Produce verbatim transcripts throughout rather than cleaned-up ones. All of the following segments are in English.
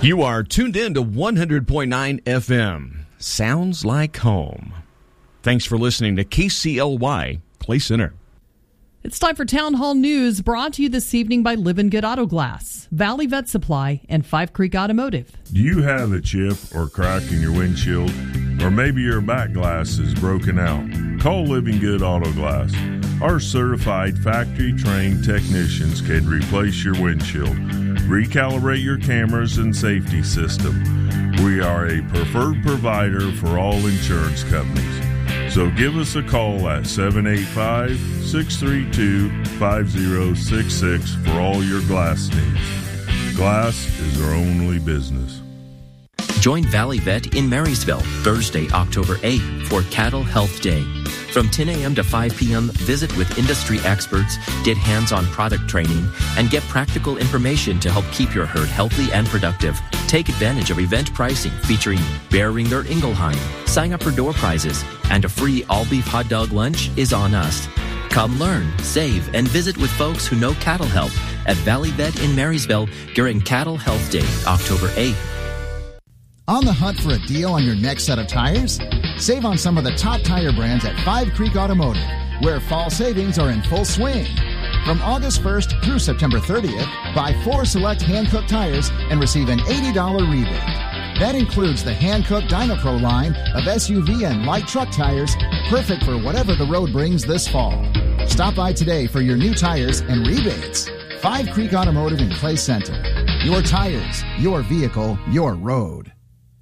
You are tuned in to one hundred point nine F M. Sounds like home. Thanks for listening to K C L Y Clay Center. It's time for Town Hall News, brought to you this evening by Live and Good Auto Glass, Valley Vet Supply, and Five Creek Automotive. Do you have a chip or crack in your windshield? Or maybe your back glass is broken out? Call Living Good Auto Glass. Our certified factory-trained technicians can replace your windshield, recalibrate your cameras and safety system. We are a preferred provider for all insurance companies. So give us a call at seven eight five, six three two, five zero six six for all your glass needs. Glass is our only business. Join Valley Vet in Marysville Thursday, October eighth for Cattle Health Day. From ten a.m. to five p.m., visit with industry experts, get hands-on product training, and get practical information to help keep your herd healthy and productive. Take advantage of event pricing featuring Behringer Ingelheim. Sign up for door prizes, and a free all-beef hot dog lunch is on us. Come learn, save, and visit with folks who know cattle health at Valley Vet in Marysville during Cattle Health Day, October eighth. On the hunt for a deal on your next set of tires? Save on some of the top tire brands at Five Creek Automotive, where fall savings are in full swing. From August first through September thirtieth, buy four select hand-cooked tires and receive an eighty dollars rebate. That includes the hand-cooked DynaPro line of S U V and light truck tires, perfect for whatever the road brings this fall. Stop by today for your new tires and rebates. Five Creek Automotive in Clay Center. Your tires, your vehicle, your road.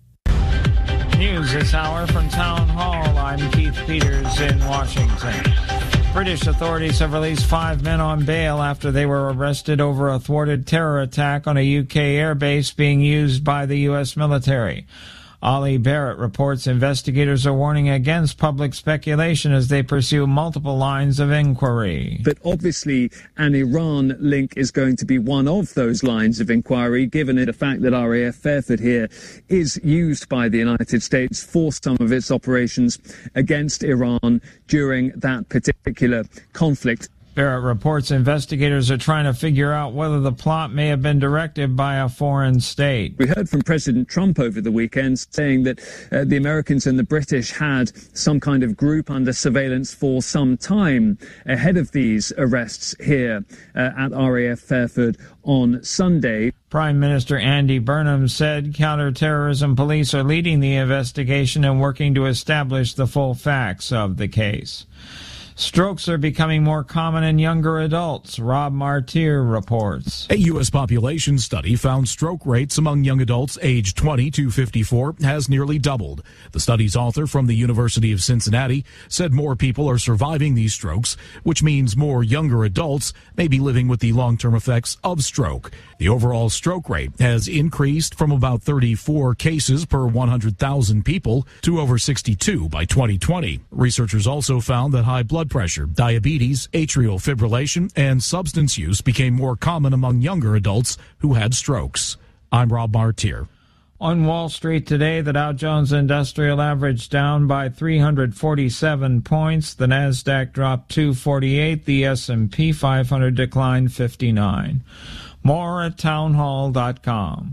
News this hour from Town Hall. I'm Keith Peters in Washington. British authorities have released five men on bail after they were arrested over a thwarted terror attack on a U K airbase being used by the U S military. Ollie Barrett reports investigators are warning against public speculation as they pursue multiple lines of inquiry. But obviously an Iran link is going to be one of those lines of inquiry, given the fact that R A F Fairford here is used by the United States for some of its operations against Iran during that particular conflict. Barrett reports investigators are trying to figure out whether the plot may have been directed by a foreign state. We heard from President Trump over the weekend saying that uh, the Americans and the British had some kind of group under surveillance for some time ahead of these arrests here uh, at R A F Fairford on Sunday. Prime Minister Andy Burnham said counterterrorism police are leading the investigation and working to establish the full facts of the case. Strokes are becoming more common in younger adults, Rob Martier reports. A U S population study found stroke rates among young adults aged twenty to fifty-four has nearly doubled. The study's author from the University of Cincinnati said more people are surviving these strokes, which means more younger adults may be living with the long-term effects of stroke. The overall stroke rate has increased from about thirty-four cases per one hundred thousand people to over sixty-two by twenty twenty. Researchers also found that high blood pressure, diabetes, atrial fibrillation, and substance use became more common among younger adults who had strokes. I'm Rob Martier. On Wall Street today, the Dow Jones Industrial Average down by three hundred forty-seven points. The Nasdaq dropped two forty-eight. The S and P five hundred declined fifty-nine. More at townhall dot com.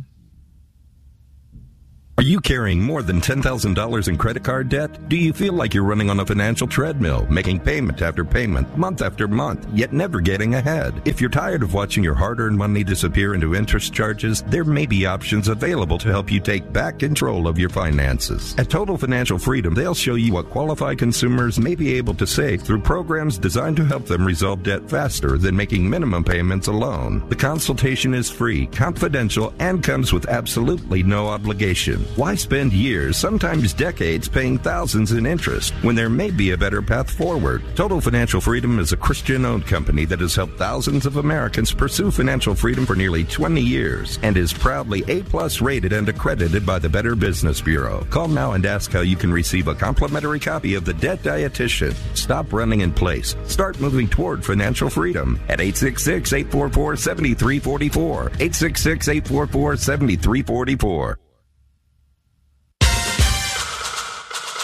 Are you carrying more than ten thousand dollars in credit card debt? Do you feel like you're running on a financial treadmill, making payment after payment, month after month, yet never getting ahead? If you're tired of watching your hard-earned money disappear into interest charges, there may be options available to help you take back control of your finances. At Total Financial Freedom, they'll show you what qualified consumers may be able to save through programs designed to help them resolve debt faster than making minimum payments alone. The consultation is free, confidential, and comes with absolutely no obligation. Why spend years, sometimes decades, paying thousands in interest when there may be a better path forward? Total Financial Freedom is a Christian-owned company that has helped thousands of Americans pursue financial freedom for nearly twenty years and is proudly A-plus rated and accredited by the Better Business Bureau. Call now and ask how you can receive a complimentary copy of The Debt Dietitian. Stop running in place. Start moving toward financial freedom at eight six six, eight four four, seven three four four, eight six six, eight four four, seven three four four.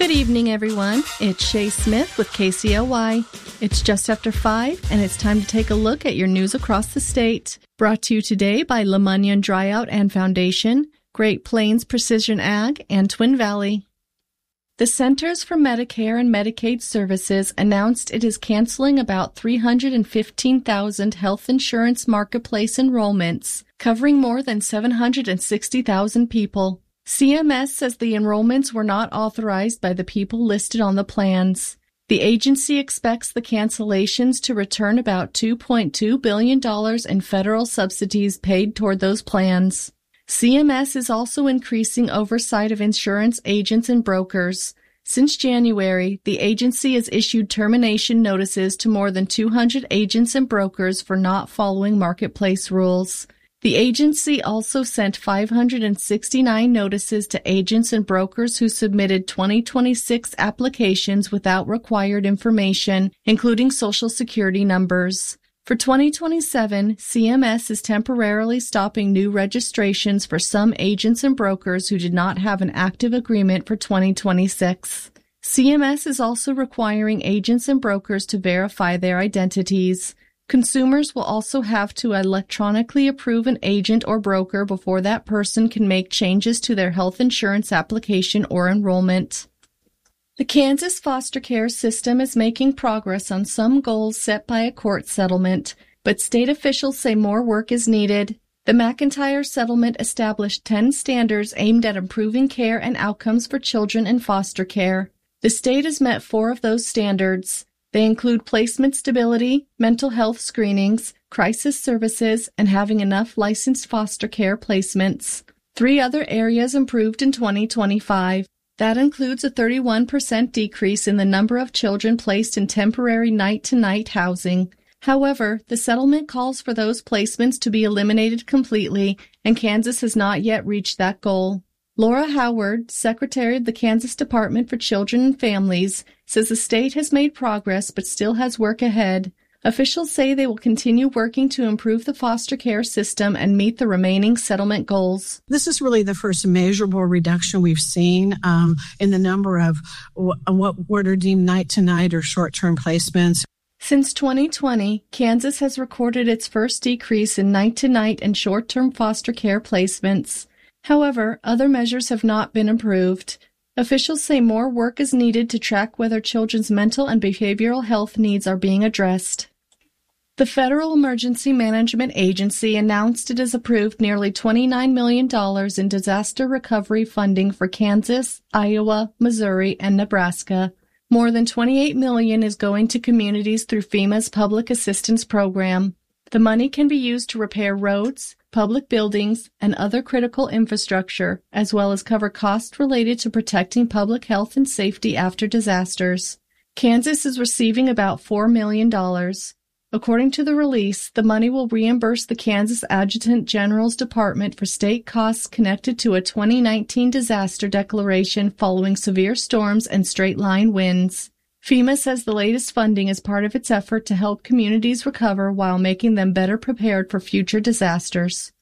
Good evening, everyone. It's Shay Smith with K C L Y. It's just after five, and it's time to take a look at your news across the state. Brought to you today by LeMunyon Dryout and Foundation, Great Plains Precision Ag, and Twin Valley. The Centers for Medicare and Medicaid Services announced it is canceling about three hundred fifteen thousand health insurance marketplace enrollments, covering more than seven hundred sixty thousand people. C M S says the enrollments were not authorized by the people listed on the plans. The agency expects the cancellations to return about two point two billion dollars in federal subsidies paid toward those plans. C M S is also increasing oversight of insurance agents and brokers. Since January, the agency has issued termination notices to more than two hundred agents and brokers for not following marketplace rules. The agency also sent five hundred sixty-nine notices to agents and brokers who submitted twenty twenty-six applications without required information, including Social Security numbers. For twenty twenty-seven, C M S is temporarily stopping new registrations for some agents and brokers who did not have an active agreement for twenty twenty-six. C M S is also requiring agents and brokers to verify their identities. Consumers will also have to electronically approve an agent or broker before that person can make changes to their health insurance application or enrollment. The Kansas foster care system is making progress on some goals set by a court settlement, but state officials say more work is needed. The McIntyre settlement established ten standards aimed at improving care and outcomes for children in foster care. The state has met four of those standards. They include placement stability, mental health screenings, crisis services, and having enough licensed foster care placements. Three other areas improved in twenty twenty-five. That includes a thirty-one percent decrease in the number of children placed in temporary night-to-night housing. However, the settlement calls for those placements to be eliminated completely, and Kansas has not yet reached that goal. Laura Howard, Secretary of the Kansas Department for Children and Families, says the state has made progress but still has work ahead. Officials say they will continue working to improve the foster care system and meet the remaining settlement goals. This is really the first measurable reduction we've seen um, in the number of w- what are deemed night-to-night or short-term placements. Since twenty twenty, Kansas has recorded its first decrease in night-to-night and short-term foster care placements. However, other measures have not been improved. Officials say more work is needed to track whether children's mental and behavioral health needs are being addressed. The Federal Emergency Management Agency announced it has approved nearly twenty-nine million dollars in disaster recovery funding for Kansas, Iowa, Missouri, and Nebraska. More than twenty-eight million dollars is going to communities through FEMA's Public Assistance Program. The money can be used to repair roads, public buildings, and other critical infrastructure, as well as cover costs related to protecting public health and safety after disasters. Kansas is receiving about four million dollars. According to the release, the money will reimburse the Kansas Adjutant General's Department for state costs connected to a twenty nineteen disaster declaration following severe storms and straight-line winds. FEMA says the latest funding is part of its effort to help communities recover while making them better prepared for future disasters.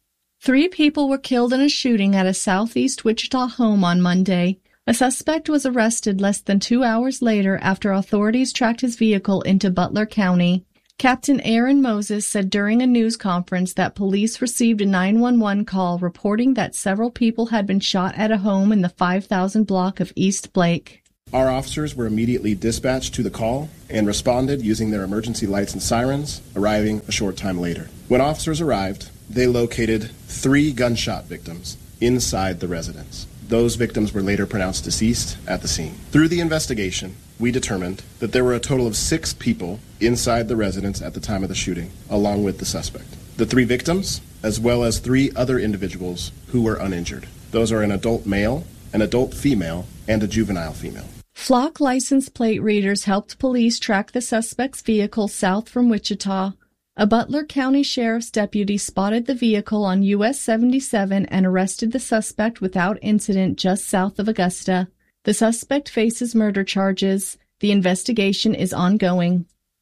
Three people were killed in a shooting at a southeast Wichita home on Monday. A suspect was arrested less than two hours later after authorities tracked his vehicle into Butler County. Captain Aaron Moses said during a news conference that police received a nine one one call reporting that several people had been shot at a home in the five thousand block of East Blake. Our officers were immediately dispatched to the call and responded using their emergency lights and sirens, arriving a short time later. When officers arrived, they located three gunshot victims inside the residence. Those victims were later pronounced deceased at the scene. Through the investigation, we determined that there were a total of six people inside the residence at the time of the shooting, along with the suspect. The three victims, as well as three other individuals who were uninjured. Those are an adult male, an adult female, and a juvenile female. Flock license plate readers helped police track the suspect's vehicle south from Wichita. A Butler County Sheriff's deputy spotted the vehicle on U S seventy-seven and arrested the suspect without incident just south of Augusta. The suspect faces murder charges. The investigation is ongoing.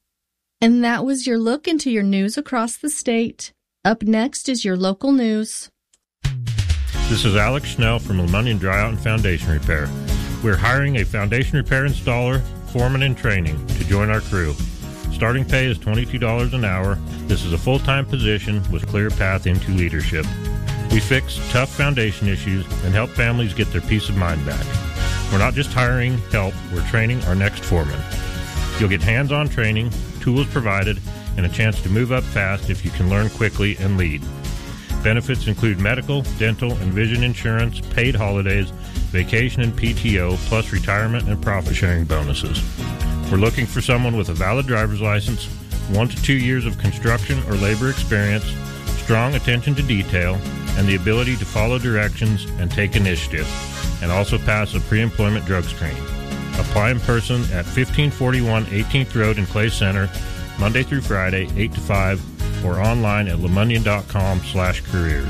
And that was your look into your news across the state. Up next is your local news. This is Alex Schnell from LeMunyon Dryout and Foundation Repair. We're hiring a foundation repair installer, foreman in training to join our crew. Starting pay is twenty-two dollars an hour. This is a full-time position with clear path into leadership. We fix tough foundation issues and help families get their peace of mind back. We're not just hiring help, we're training our next foreman. You'll get hands-on training, tools provided, and a chance to move up fast if you can learn quickly and lead. Benefits include medical, dental, and vision insurance, paid holidays, vacation and P T O, plus retirement and profit-sharing bonuses. We're looking for someone with a valid driver's license, one to two years of construction or labor experience, strong attention to detail, and the ability to follow directions and take initiative, and also pass a pre-employment drug screen. Apply in person at fifteen forty-one eighteenth Road in Clay Center, Monday through Friday, eight to five, or online at lemunion.com slash careers.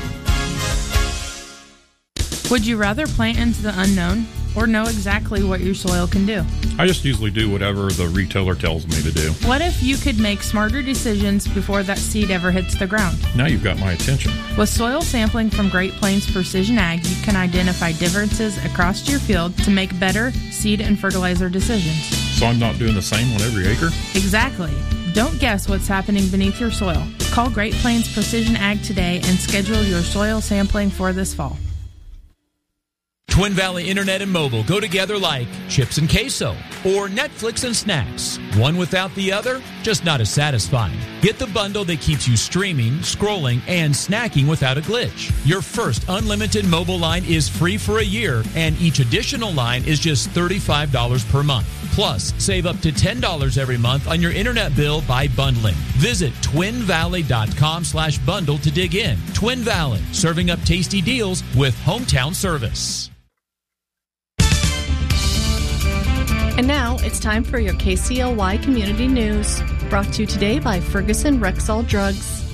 Would you rather plant into the unknown or know exactly what your soil can do? I just usually do whatever the retailer tells me to do. What if you could make smarter decisions before that seed ever hits the ground? Now you've got my attention. With soil sampling from Great Plains Precision Ag, you can identify differences across your field to make better seed and fertilizer decisions. So I'm not doing the same on every acre? Exactly. Don't guess what's happening beneath your soil. Call Great Plains Precision Ag today and schedule your soil sampling for this fall. Twin Valley Internet and Mobile go together like chips and queso or Netflix and snacks. One without the other, just not as satisfying. Get the bundle that keeps you streaming, scrolling, and snacking without a glitch. Your first unlimited mobile line is free for a year, and each additional line is just thirty-five dollars per month. Plus, save up to ten dollars every month on your internet bill by bundling. Visit twinvalley.com slash bundle to dig in. Twin Valley, serving up tasty deals with hometown service. And now it's time for your K C L Y Community News, brought to you today by Ferguson Rexall Drugs.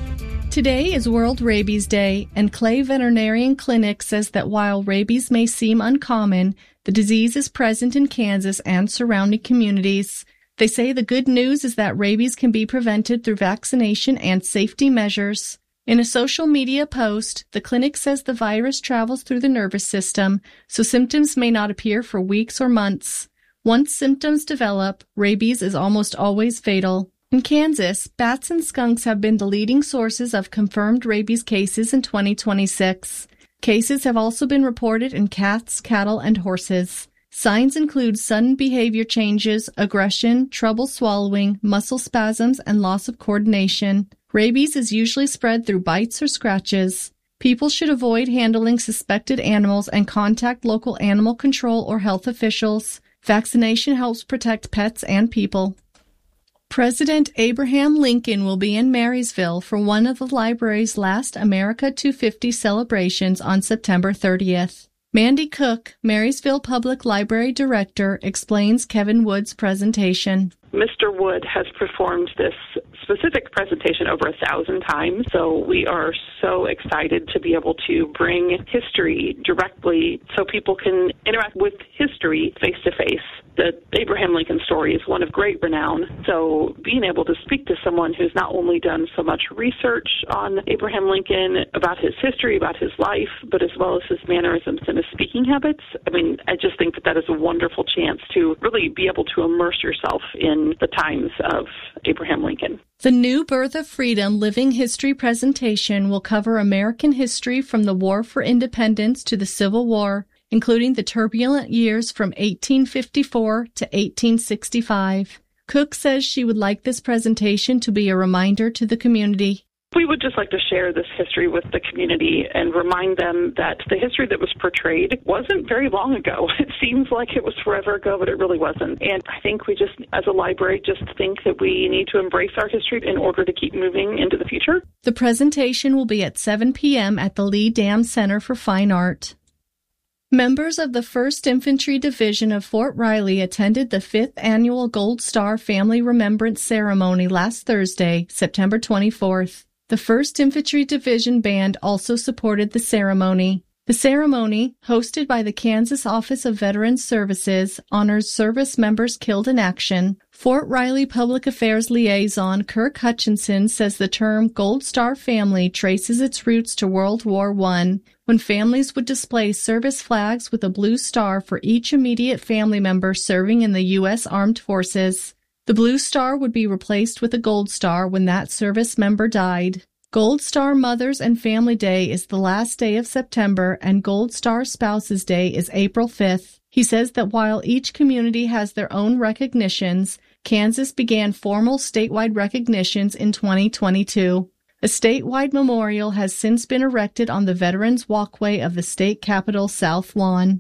Today is World Rabies Day, and Clay Veterinarian Clinic says that while rabies may seem uncommon, the disease is present in Kansas and surrounding communities. They say the good news is that rabies can be prevented through vaccination and safety measures. In a social media post, the clinic says the virus travels through the nervous system, so symptoms may not appear for weeks or months. Once symptoms develop, rabies is almost always fatal. In Kansas, bats and skunks have been the leading sources of confirmed rabies cases in twenty twenty-six. Cases have also been reported in cats, cattle, and horses. Signs include sudden behavior changes, aggression, trouble swallowing, muscle spasms, and loss of coordination. Rabies is usually spread through bites or scratches. People should avoid handling suspected animals and contact local animal control or health officials. Vaccination helps protect pets and people. President Abraham Lincoln will be in Marysville for one of the library's last America two fifty celebrations on September thirtieth. Mandy Cook, Marysville Public Library Director, explains Kevin Wood's presentation. Mister Wood has performed this specific presentation over a thousand times, so we are so excited to be able to bring history directly so people can interact with history face-to-face. The Abraham Lincoln story is one of great renown, so being able to speak to someone who's not only done so much research on Abraham Lincoln, about his history, about his life, but as well as his mannerisms and his speaking habits, I mean, I just think that that is a wonderful chance to really be able to immerse yourself in the times of Abraham Lincoln. The New Birth of Freedom Living History presentation will cover American history from the War for Independence to the Civil War, including the turbulent years from eighteen fifty-four to eighteen sixty-five. Cook says she would like this presentation to be a reminder to the community. We would just like to share this history with the community and remind them that the history that was portrayed wasn't very long ago. It seems like it was forever ago, but it really wasn't. And I think we just, as a library, just think that we need to embrace our history in order to keep moving into the future. The presentation will be at seven p.m. at the Lee Dam Center for Fine Art. Members of the first Infantry Division of Fort Riley attended the fifth Annual Gold Star Family Remembrance Ceremony last Thursday, September twenty-fourth. The first Infantry Division Band also supported the ceremony. The ceremony, hosted by the Kansas Office of Veterans Services, honors service members killed in action. Fort Riley Public Affairs Liaison Kirk Hutchinson says the term Gold Star family traces its roots to World War One, when families would display service flags with a blue star for each immediate family member serving in the U S Armed Forces. The blue star would be replaced with a gold star when that service member died. Gold Star Mothers and Family Day is the last day of September, and Gold Star Spouses Day is April fifth. He says that while each community has their own recognitions, Kansas began formal statewide recognitions in twenty twenty-two. A statewide memorial has since been erected on the Veterans Walkway of the state capitol South Lawn.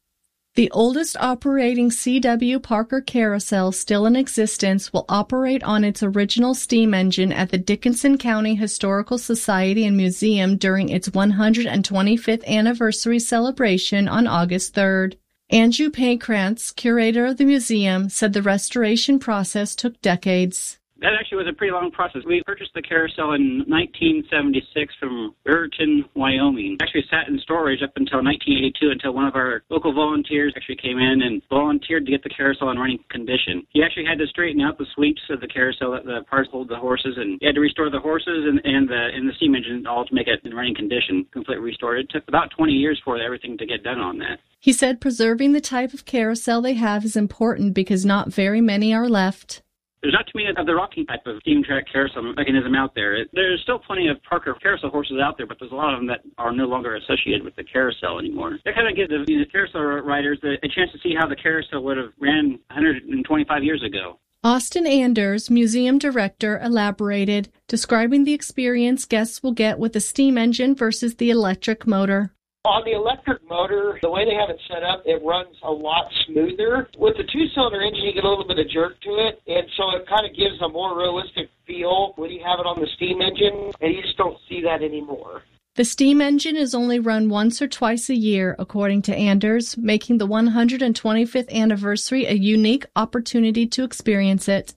The oldest operating C W Parker carousel still in existence will operate on its original steam engine at the Dickinson County Historical Society and Museum during its one hundred twenty-fifth anniversary celebration on August third. Andrew Pakrantz, curator of the museum, said the restoration process took decades. That actually was a pretty long process. We purchased the carousel in nineteen seventy-six from Riverton, Wyoming. Actually sat in storage up until nineteen eighty-two, until one of our local volunteers actually came in and volunteered to get the carousel in running condition. He actually had to straighten out the sweeps of the carousel, the parts hold the horses, and he had to restore the horses and, and, the, and the steam engine all to make it in running condition, completely restored. It took about twenty years for everything to get done on that. He said preserving the type of carousel they have is important because not very many are left. There's not too many of the rocking type of steam track carousel mechanism out there. It, there's still plenty of Parker carousel horses out there, but there's a lot of them that are no longer associated with the carousel anymore. That kind of gives the, the carousel riders a, a chance to see how the carousel would have ran one hundred twenty-five years ago. Austin Anders, museum director, elaborated, describing the experience guests will get with the steam engine versus the electric motor. On the electric motor, the way they have it set up, it runs a lot smoother. With the two-cylinder engine, you get a little bit of jerk to it, and so it kind of gives a more realistic feel when you have it on the steam engine, and you just don't see that anymore. The steam engine is only run once or twice a year, according to Anders, making the one hundred twenty-fifth anniversary a unique opportunity to experience it.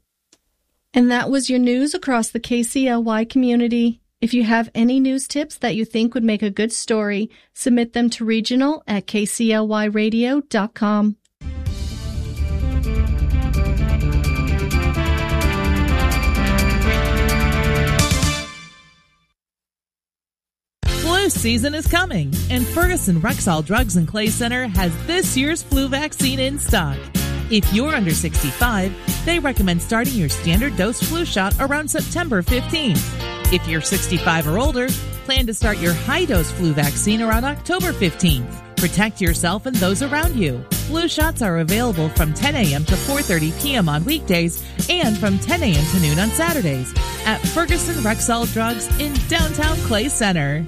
And that was your news across the K C L Y community. If you have any news tips that you think would make a good story, submit them to regional at k c l y radio dot com. Flu season is coming, and Ferguson Rexall Drugs and Clay Center has this year's flu vaccine in stock. If you're under sixty-five, they recommend starting your standard dose flu shot around September fifteenth. If you're sixty-five or older, plan to start your high-dose flu vaccine around October fifteenth. Protect yourself and those around you. Flu shots are available from ten a.m. to four thirty p.m. on weekdays and from ten a.m. to noon on Saturdays at Ferguson Rexall Drugs in downtown Clay Center.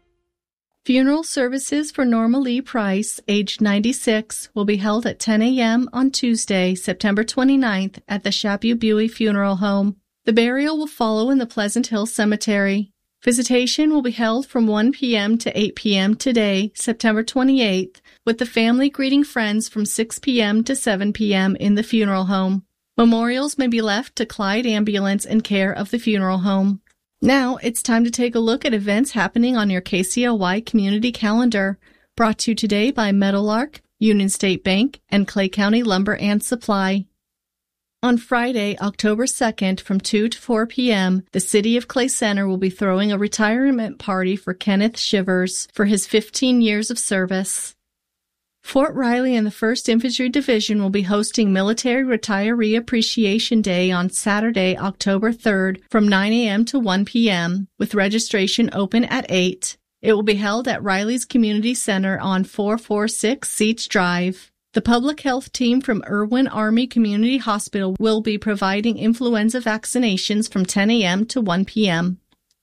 Funeral services for Norma Lee Price, aged ninety-six, will be held at ten a.m. on Tuesday, September twenty-ninth at the Shapu-Buie Funeral Home. The burial will follow in the Pleasant Hill Cemetery. Visitation will be held from one p.m. to eight p.m. today, September twenty-eighth, with the family greeting friends from six p.m. to seven p.m. in the funeral home. Memorials may be left to Clyde Ambulance in care of the funeral home. Now it's time to take a look at events happening on your K C L Y community calendar. Brought to you today by Meadowlark, Union State Bank, and Clay County Lumber and Supply. On Friday, October second, from two to four p.m., the City of Clay Center will be throwing a retirement party for Kenneth Shivers for his fifteen years of service. Fort Riley and the first Infantry Division will be hosting Military Retiree Appreciation Day on Saturday, October third, from nine a.m. to one p.m., with registration open at eight. It will be held at Riley's Community Center on four forty-six Seats Drive. The public health team from Irwin Army Community Hospital will be providing influenza vaccinations from ten a.m. to one p.m.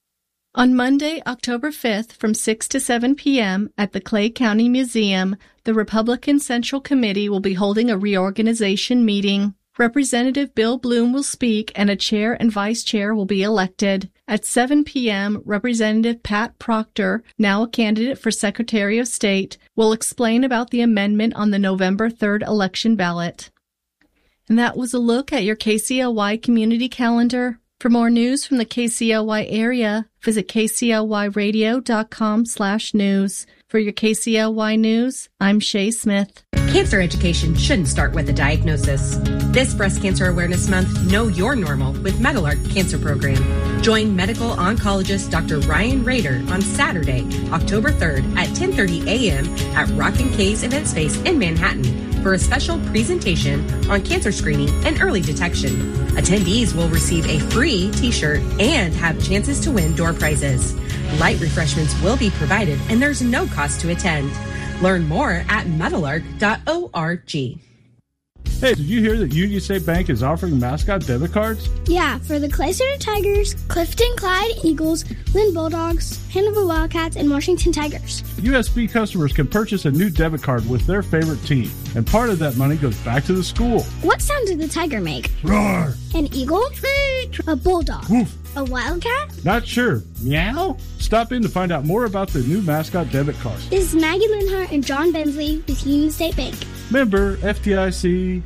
On Monday, October fifth, from six to seven p.m. at the Clay County Museum, the Republican Central Committee will be holding a reorganization meeting. Representative Bill Bloom will speak and a chair and vice chair will be elected. At seven p.m., Representative Pat Proctor, now a candidate for Secretary of State, will explain about the amendment on the November third election ballot. And that was a look at your K C L Y community calendar. For more news from the K C L Y area, visit k c l y radio dot com slash news. For your K C L Y News, I'm Shay Smith. Cancer education shouldn't start with a diagnosis. This Breast Cancer Awareness Month, Know You're Normal with Meadowlark Cancer Program. Join medical oncologist Doctor Ryan Rader on Saturday, October third at ten thirty a.m. at Rockin' K's Event Space in Manhattan for a special presentation on cancer screening and early detection. Attendees will receive a free t-shirt and have chances to win door prizes. Light refreshments will be provided and there's no cost to attend. Learn more at meadowlark dot org. Hey, did you hear that Union State Bank is offering mascot debit cards? Yeah, for the Clay Center Tigers, Clifton Clyde Eagles, Lynn Bulldogs, Hanover Wildcats, and Washington Tigers. U S B customers can purchase a new debit card with their favorite team, and part of that money goes back to the school. What sound did the tiger make? Roar! An eagle? A bulldog? Woof! A wildcat? Not sure. Meow? Stop in to find out more about the new mascot debit cards. This is Maggie Linhart and John Bensley with Union State Bank. Member F D I C.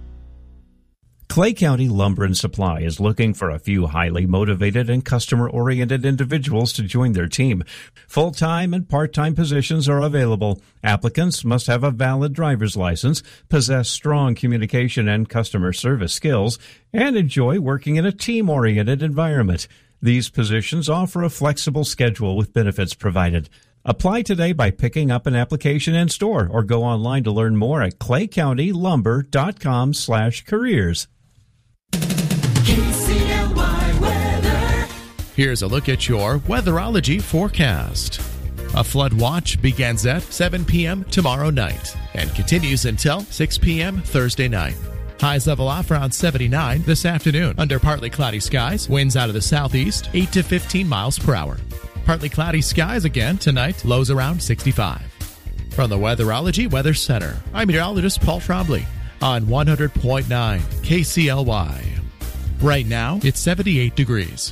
Clay County Lumber and Supply is looking for a few highly motivated and customer-oriented individuals to join their team. Full-time and part-time positions are available. Applicants must have a valid driver's license, possess strong communication and customer service skills, and enjoy working in a team-oriented environment. These positions offer a flexible schedule with benefits provided. Apply today by picking up an application in store or go online to learn more at clay county lumber dot com slash careers. K C L Y weather. Here's a look at your weatherology forecast. A flood watch begins at seven p.m. tomorrow night and continues until six p.m. Thursday night. Highs level off around seventy-nine this afternoon. Under partly cloudy skies, winds out of the southeast, eight to fifteen miles per hour. Partly cloudy skies again tonight, lows around sixty-five. From the Weatherology Weather Center, I'm meteorologist Paul Trombley on one hundred point nine K C L Y. Right now, it's seventy-eight degrees.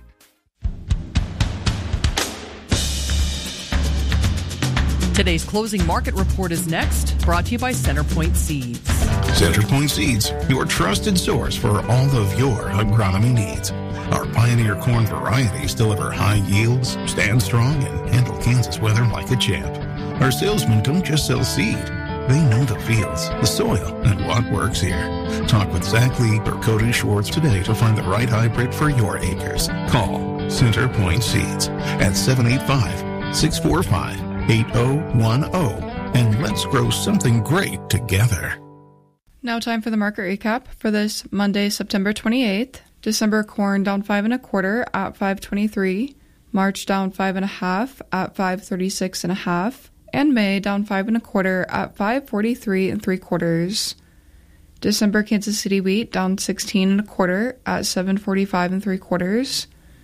Today's closing market report is next, brought to you by Centerpoint Seeds. Centerpoint Seeds, your trusted source for all of your agronomy needs. Our Pioneer corn varieties deliver high yields, stand strong, and handle Kansas weather like a champ. Our salesmen don't just sell seed. They know the fields, the soil, and what works here. Talk with Zach Lee or Cody Schwartz today to find the right hybrid for your acres. Call Centerpoint Seeds at seven eight five, six four five, eight oh one oh and let's grow something great together. Now time for the market recap for this Monday, September twenty-eighth. December corn down five and a quarter at five twenty-three. March down five and a half at five thirty-six and a half. And May down five and a quarter at five forty-three and three quarters. December Kansas City wheat down sixteen and a quarter at seven forty-five and three quarters.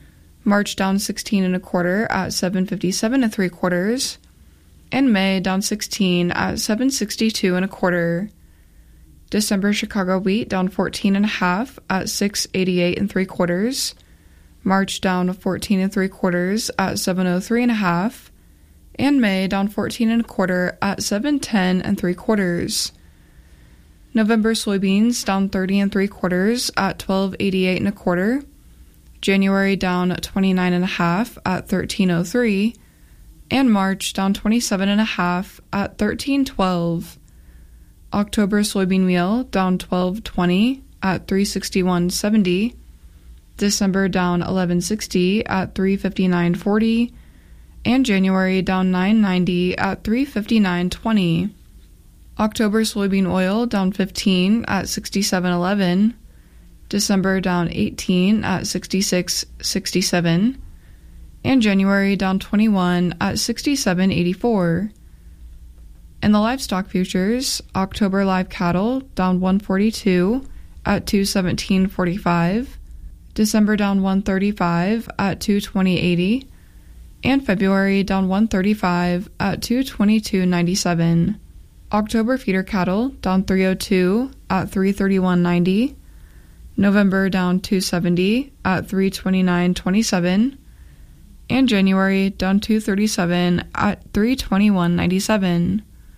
March down sixteen and a quarter at seven fifty-seven and three quarters. And May down sixteen at seven sixty-two and a quarter. December Chicago wheat down fourteen and a half at six eighty-eight and three quarters. March down fourteen and three quarters at seven oh three and a half. And May down fourteen and a quarter at seven ten and three quarters. November soybeans down thirty and three quarters at twelve eighty-eight and a quarter. January down twenty-nine and a half at thirteen oh three. And March down twenty-seven and a half at thirteen twelve. October soybean meal down twelve twenty at three sixty-one seventy. December down eleven sixty at three fifty-nine forty. And January down nine ninety at three fifty-nine twenty. October soybean oil down fifteen at sixty-seven eleven. December down eighteen at sixty-six sixty-seven. And January down twenty-one at sixty-seven eighty-four. In the livestock futures, October live cattle down one forty-two at two seventeen forty-five. December down one thirty-five at two twenty eighty. And February down one thirty-five at two twenty-two ninety-seven. October feeder cattle down three oh two at three thirty-one ninety. November down two seventy at three twenty-nine twenty-seven. And January down two thirty-seven at three twenty-one ninety-seven.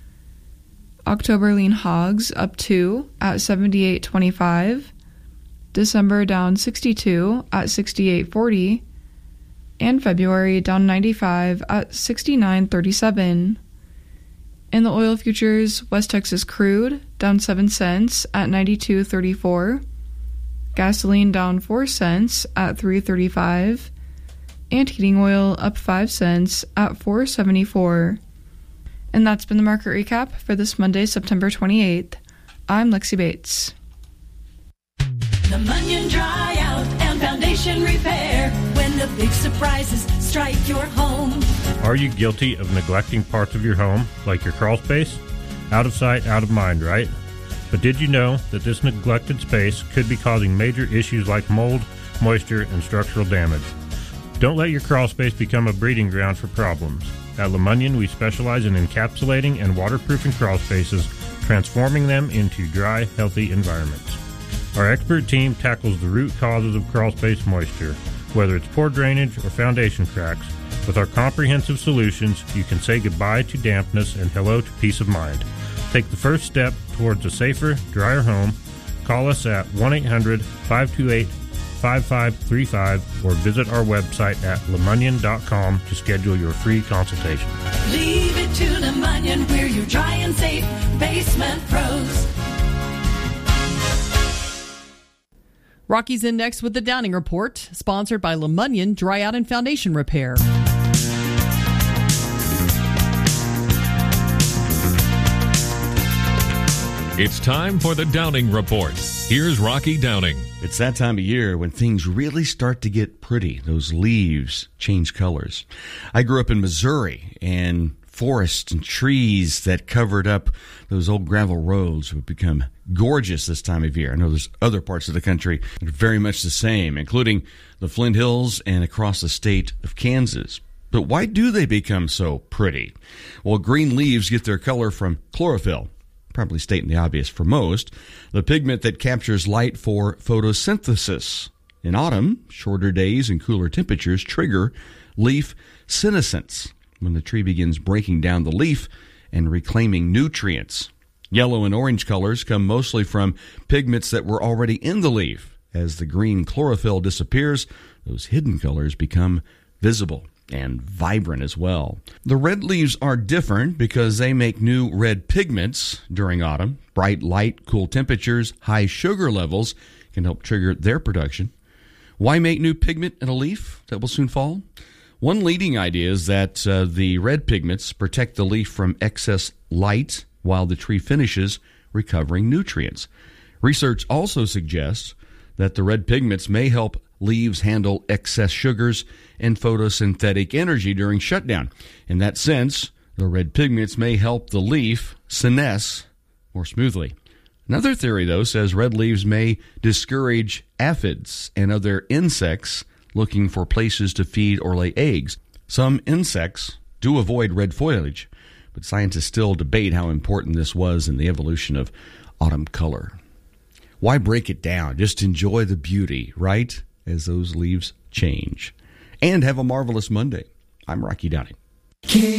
October lean hogs up two at seventy-eight twenty-five. December down sixty-two at sixty-eight forty. And February down ninety-five at sixty-nine thirty-seven. In the oil futures, West Texas crude down seven cents at ninety-two thirty-four. Gasoline down four cents at three thirty-five. And heating oil up five cents at four seventy-four. And that's been the market recap for this Monday, September twenty-eighth. I'm Lexi Bates. The Munyon Dry Out and Foundation Repair. When the big surprises strike your home. Are you guilty of neglecting parts of your home, like your crawl space? Out of sight, out of mind, right? But did you know that this neglected space could be causing major issues like mold, moisture, and structural damage? Don't let your crawl space become a breeding ground for problems. At LeMunyon, we specialize in encapsulating and waterproofing crawl spaces, transforming them into dry, healthy environments. Our expert team tackles the root causes of crawl space moisture, whether it's poor drainage or foundation cracks. With our comprehensive solutions, you can say goodbye to dampness and hello to peace of mind. Take the first step towards a safer, drier home. Call us at one eight hundred, five two eight, five five three five or visit our website at lemunyon dot com to schedule your free consultation. Leave it to the Munyon, we're your dry and safe basement pros. Rocky's in next with the Downing Report, sponsored by LeMunyon Dry Out and Foundation Repair. It's time for the Downing Report. Here's Rocky Downing. It's that time of year when things really start to get pretty. Those leaves change colors. I grew up in Missouri, and forests and trees that covered up those old gravel roads would become gorgeous this time of year. I know there's other parts of the country that are very much the same, including the Flint Hills and across the state of Kansas. But why do they become so pretty? Well, green leaves get their color from chlorophyll, probably stating the obvious for most, the pigment that captures light for photosynthesis. In autumn, shorter days and cooler temperatures trigger leaf senescence, when the tree begins breaking down the leaf and reclaiming nutrients. Yellow and orange colors come mostly from pigments that were already in the leaf. As the green chlorophyll disappears, those hidden colors become visible and vibrant as well. The red leaves are different because they make new red pigments during autumn. Bright light, cool temperatures, high sugar levels can help trigger their production. Why make new pigment in a leaf that will soon fall? One leading idea is that uh, the red pigments protect the leaf from excess light while the tree finishes recovering nutrients. Research also suggests that the red pigments may help leaves handle excess sugars and photosynthetic energy during shutdown. In that sense, the red pigments may help the leaf senesce more smoothly. Another theory, though, says red leaves may discourage aphids and other insects looking for places to feed or lay eggs. Some insects do avoid red foliage, but scientists still debate how important this was in the evolution of autumn color. Why break it down? Just enjoy the beauty, right, as those leaves change. And have a marvelous Monday. I'm Rocky Downing.